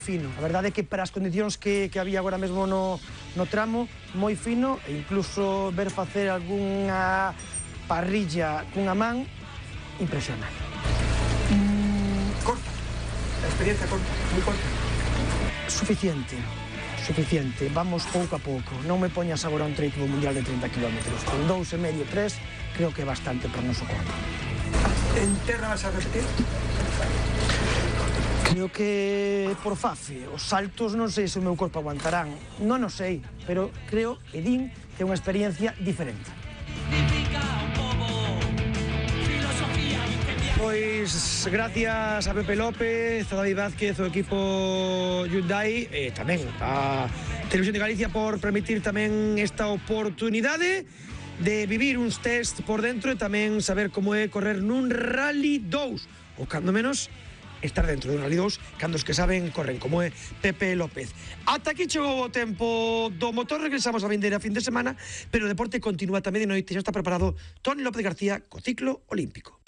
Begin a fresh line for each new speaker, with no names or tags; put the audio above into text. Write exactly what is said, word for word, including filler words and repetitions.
Fino, a verdade é que para as condicións que, que había agora mesmo no, no tramo, moi fino, e incluso ver facer algunha parrilla cunha man, impresionante.
Mm, corta, a experiencia corta, moi corta.
Suficiente, suficiente, vamos pouco a pouco, non me poñas agora un treito do mundial de trinta kilómetros, con dous e medio, tres, creo que é bastante para o noso corpo.
En terra vas a repetir?
Creo que por fafe, os saltos non sei se o meu corpo aguantarán, non o sei, pero creo, e din, que é unha experiencia diferente. Pois, gracias a Pepe López, a David Vázquez, o equipo Hyundai, e tamén a Televisión de Galicia por permitir tamén esta oportunidade de vivir uns test por dentro e tamén saber como é correr nun Rally dous, ou cando menos estar dentro de un Rally dous, cando os que saben corren, como é Pepe López. Ata aquí chegou o tempo do motor, regresamos a vindeira fin de semana, pero o deporte continúa tamén de noite, xa está preparado Toni López García co ciclo olímpico.